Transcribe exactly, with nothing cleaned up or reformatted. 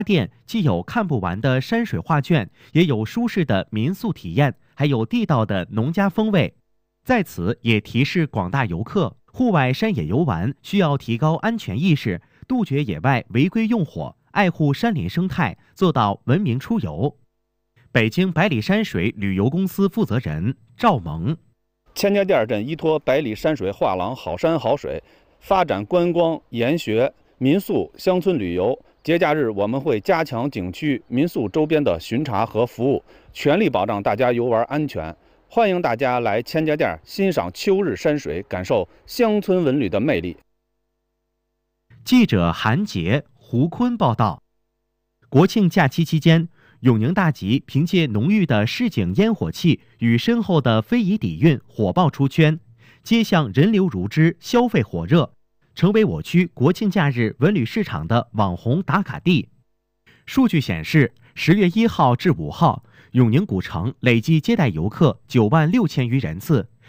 店既有看不完的山水画卷，也有舒适的民宿体验，还有地道的农家风味。在此也提示广大游客，户外山野游玩需要提高安全意识，杜绝野外违规用火，爱护山林生态，做到文明出游。北京百里山水旅游公司负责人赵萌： 千家店镇依托百里山水画廊好山好水，发展观光、研学、民宿、乡村旅游。节假日我们会加强景区、民宿周边的巡查和服务，全力保障大家游玩安全。欢迎大家来千家店欣赏秋日山水，感受乡村文旅的魅力。 记者韩杰、胡坤报道。国庆假期期间，永宁大集凭借浓郁的市井烟火气与深厚的非遗底蕴火爆出圈，街巷人流如织，消费火热，成为我区国庆假日文旅市场的网红打卡地。数据显示，十月一号至五号，永宁古城累计接待游客九万六千余人次，